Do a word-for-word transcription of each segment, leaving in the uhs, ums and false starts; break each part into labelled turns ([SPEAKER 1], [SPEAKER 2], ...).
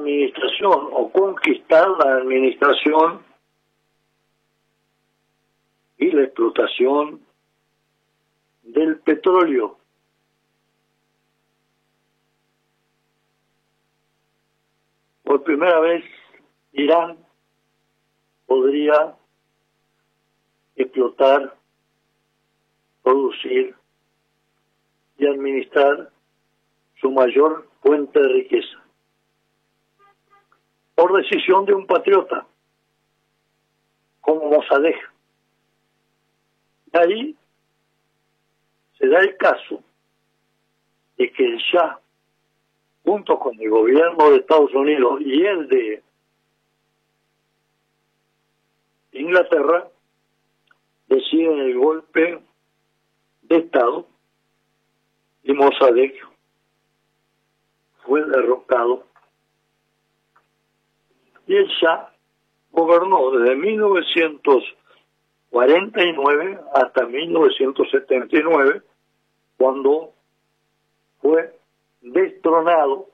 [SPEAKER 1] administración o conquistar la administración y la explotación del petróleo. Por primera vez, Irán podría explotar, producir y administrar su mayor fuente de riqueza, por decisión de un patriota como Mossadegh. Y ahí se da el caso de que el Shah, junto con el gobierno de Estados Unidos y el de Inglaterra, deciden el golpe de Estado y Mossadegh fue derrocado. Y el Shah gobernó desde mil novecientos cuarenta y nueve hasta mil novecientos setenta y nueve, cuando fue destronado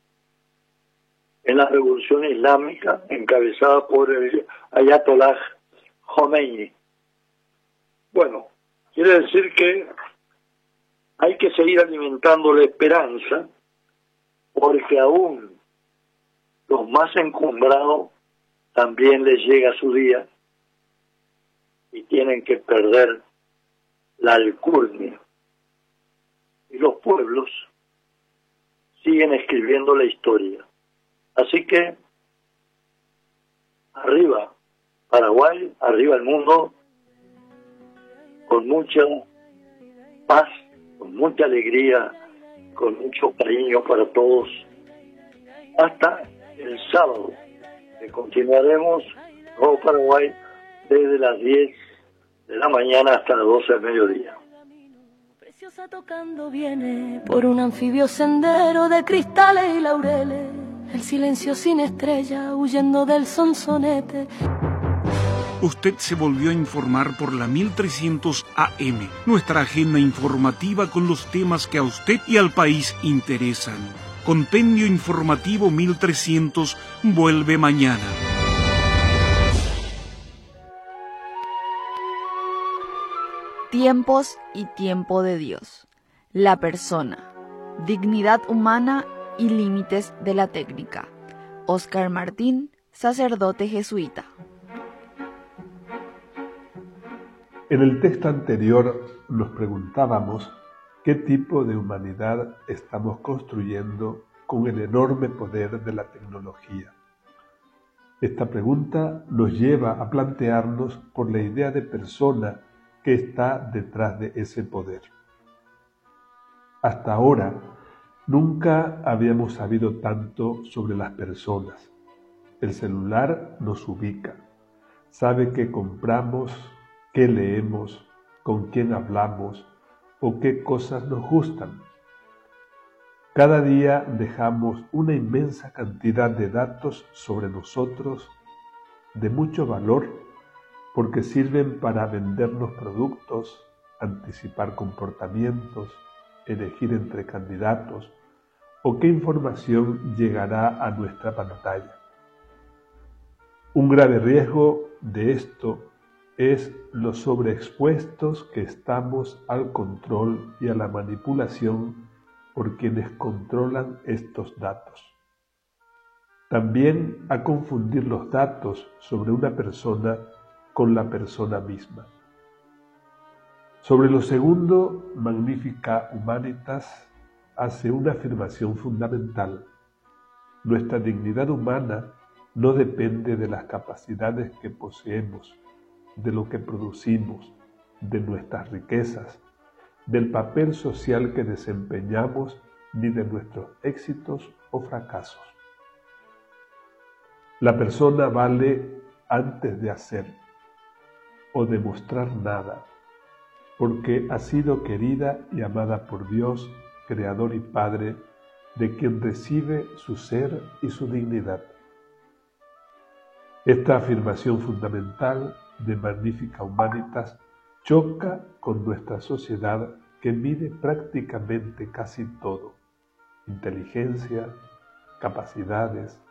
[SPEAKER 1] en la revolución islámica encabezada por el Ayatollah Khomeini. Bueno, quiere decir que hay que seguir alimentando la esperanza, porque aún los más encumbrados también les llega su día y tienen que perder la alcurnia. Y los pueblos siguen escribiendo la historia. Así que arriba Paraguay, arriba el mundo, con mucha paz, con mucha alegría, con mucho cariño para todos. Hasta el sábado, que continuaremos Nuevo Paraguay desde las diez de la mañana hasta las doce del mediodía.
[SPEAKER 2] Preciosa tocando viene por un anfibio sendero de cristales y laureles, el silencio sin estrella huyendo del sonsonete.
[SPEAKER 3] Usted se volvió a informar por la mil trescientos A M, nuestra agenda informativa con los temas que a usted y al país interesan. Compendio Informativo mil trescientos vuelve mañana.
[SPEAKER 4] Tiempos y tiempo de Dios. La persona, dignidad humana y límites de la técnica. Óscar Martín, sacerdote jesuita.
[SPEAKER 5] En el texto anterior nos preguntábamos qué tipo de humanidad estamos construyendo con el enorme poder de la tecnología. Esta pregunta nos lleva a plantearnos por la idea de persona que está detrás de ese poder. Hasta ahora, nunca habíamos sabido tanto sobre las personas. El celular nos ubica, sabe qué compramos, qué leemos, con quién hablamos o qué cosas nos gustan. Cada día dejamos una inmensa cantidad de datos sobre nosotros de mucho valor, porque sirven para vendernos productos, anticipar comportamientos, elegir entre candidatos o qué información llegará a nuestra pantalla. Un grave riesgo de esto es lo sobreexpuestos que estamos al control y a la manipulación por quienes controlan estos datos. También a confundir los datos sobre una persona con la persona misma. Sobre lo segundo, Magnificat Humanitas hace una afirmación fundamental. Nuestra dignidad humana no depende de las capacidades que poseemos, de lo que producimos, de nuestras riquezas, del papel social que desempeñamos, ni de nuestros éxitos o fracasos. La persona vale antes de hacer o demostrar nada, porque ha sido querida y amada por Dios, Creador y Padre, de quien recibe su ser y su dignidad. Esta afirmación fundamental de Magnificat Humanitas choca con nuestra sociedad que mide prácticamente casi todo: inteligencia, capacidades,